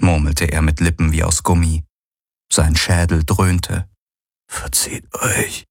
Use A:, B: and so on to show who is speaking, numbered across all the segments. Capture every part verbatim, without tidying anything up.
A: murmelte er mit Lippen wie aus Gummi. Sein Schädel dröhnte. »Verzieht euch.«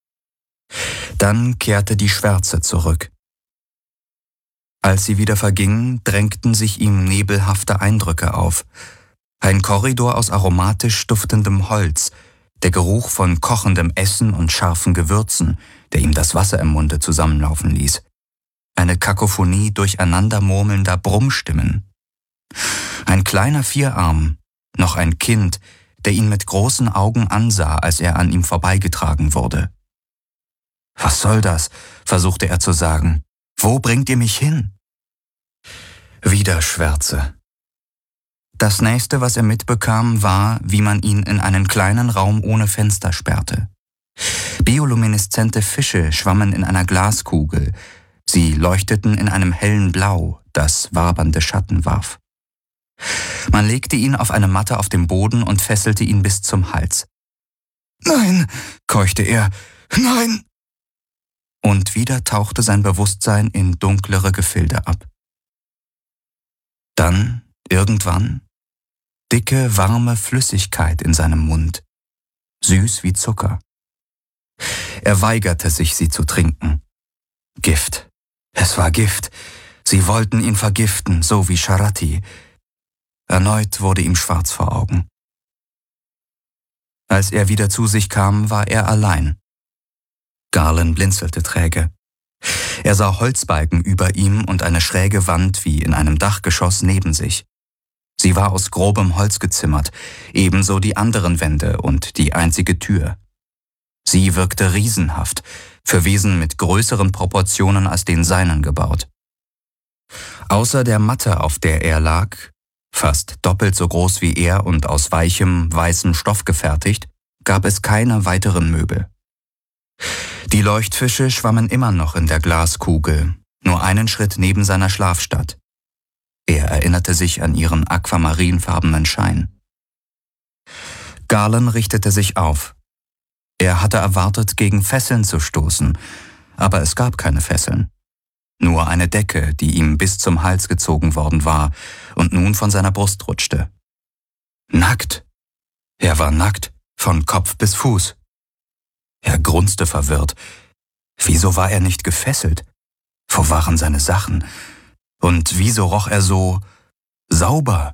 A: Dann kehrte die Schwärze zurück. Als sie wieder verging, drängten sich ihm nebelhafte Eindrücke auf. Ein Korridor aus aromatisch duftendem Holz, der Geruch von kochendem Essen und scharfen Gewürzen, der ihm das Wasser im Munde zusammenlaufen ließ. Eine Kakophonie durcheinander murmelnder Brummstimmen. Ein kleiner Vierarm, noch ein Kind, der ihn mit großen Augen ansah, als er an ihm vorbeigetragen wurde. »Was soll das?« versuchte er zu sagen. »Wo bringt ihr mich hin?« Wieder Schwärze. Das nächste, was er mitbekam, war, wie man ihn in einen kleinen Raum ohne Fenster sperrte. Biolumineszente Fische schwammen in einer Glaskugel. Sie leuchteten in einem hellen Blau, das wabernde Schatten warf. Man legte ihn auf eine Matte auf dem Boden und fesselte ihn bis zum Hals. »Nein«, keuchte er, »nein!« Und wieder tauchte sein Bewusstsein in dunklere Gefilde ab. Dann, irgendwann, dicke, warme Flüssigkeit in seinem Mund, süß wie Zucker. Er weigerte sich, sie zu trinken. Gift. Es war Gift. Sie wollten ihn vergiften, so wie Sharati. Erneut wurde ihm schwarz vor Augen. Als er wieder zu sich kam, war er allein. Garland blinzelte träge. Er sah Holzbalken über ihm und eine schräge Wand wie in einem Dachgeschoss neben sich. Sie war aus grobem Holz gezimmert, ebenso die anderen Wände und die einzige Tür. Sie wirkte riesenhaft, für Wesen mit größeren Proportionen als den seinen gebaut. Außer der Matte, auf der er lag, fast doppelt so groß wie er und aus weichem, weißem Stoff gefertigt, gab es keine weiteren Möbel. Die Leuchtfische schwammen immer noch in der Glaskugel, nur einen Schritt neben seiner Schlafstatt. Er erinnerte sich an ihren aquamarinfarbenen Schein. Garland richtete sich auf. Er hatte erwartet, gegen Fesseln zu stoßen, aber es gab keine Fesseln. Nur eine Decke, die ihm bis zum Hals gezogen worden war und nun von seiner Brust rutschte. Nackt. Er war nackt, von Kopf bis Fuß. Er grunzte verwirrt. Wieso war er nicht gefesselt? Wo waren seine Sachen? Und wieso roch er so sauber?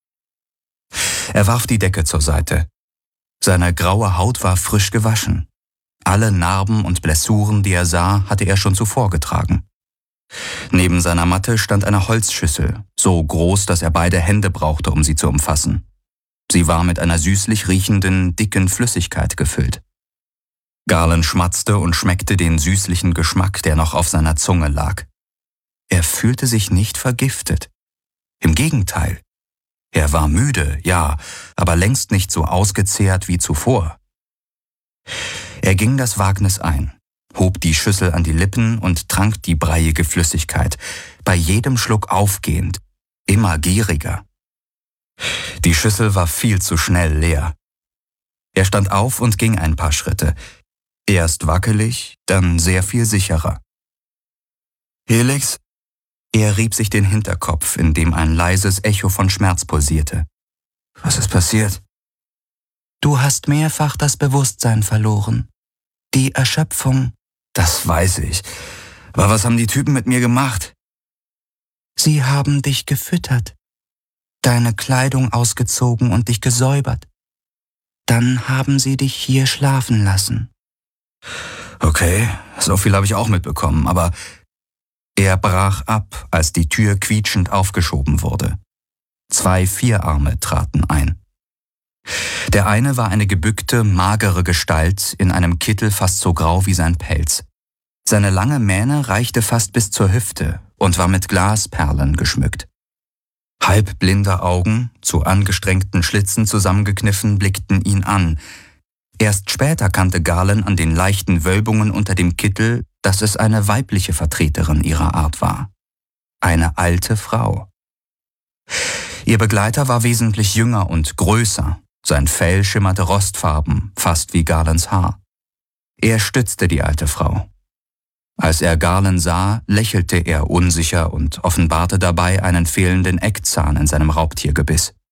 A: Er warf die Decke zur Seite. Seine graue Haut war frisch gewaschen. Alle Narben und Blessuren, die er sah, hatte er schon zuvor getragen. Neben seiner Matte stand eine Holzschüssel, so groß, dass er beide Hände brauchte, um sie zu umfassen. Sie war mit einer süßlich riechenden, dicken Flüssigkeit gefüllt. Garland schmatzte und schmeckte den süßlichen Geschmack, der noch auf seiner Zunge lag. Er fühlte sich nicht vergiftet. Im Gegenteil. Er war müde, ja, aber längst nicht so ausgezehrt wie zuvor. Er ging das Wagnis ein, hob die Schüssel an die Lippen und trank die breiige Flüssigkeit, bei jedem Schluck aufgehend, immer gieriger. Die Schüssel war viel zu schnell leer. Er stand auf und ging ein paar Schritte, erst wackelig, dann sehr viel sicherer. »Helix?« Er rieb sich den Hinterkopf, in dem ein leises Echo von Schmerz pulsierte. »Was ist passiert?« »Du hast mehrfach das Bewusstsein verloren. Die Erschöpfung.« »Das weiß ich. Aber was haben die Typen mit mir gemacht?« »Sie haben dich gefüttert, deine Kleidung ausgezogen und dich gesäubert. Dann haben sie dich hier schlafen lassen.« »Okay, so viel habe ich auch mitbekommen, aber...« Er brach ab, als die Tür quietschend aufgeschoben wurde. Zwei Vierarme traten ein. Der eine war eine gebückte, magere Gestalt in einem Kittel fast so grau wie sein Pelz. Seine lange Mähne reichte fast bis zur Hüfte und war mit Glasperlen geschmückt. Halbblinde Augen, zu angestrengten Schlitzen zusammengekniffen, blickten ihn an. Erst später kannte Garland an den leichten Wölbungen unter dem Kittel, dass es eine weibliche Vertreterin ihrer Art war. Eine alte Frau. Ihr Begleiter war wesentlich jünger und größer. Sein Fell schimmerte rostfarben, fast wie Garlands Haar. Er stützte die alte Frau. Als er Garland sah, lächelte er unsicher und offenbarte dabei einen fehlenden Eckzahn in seinem Raubtiergebiss.